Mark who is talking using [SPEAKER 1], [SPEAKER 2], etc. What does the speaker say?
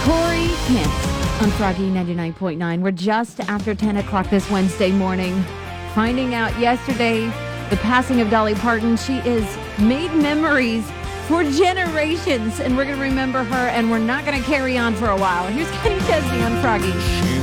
[SPEAKER 1] Corey Kent on Froggy 99.9. We're just after 10 o'clock this Wednesday morning. Finding out yesterday the passing of Dolly Parton. She is made memories for generations, and we're going to remember her, and we're not going to carry on for a while. Here's Kenny Chesney on Froggy.
[SPEAKER 2] She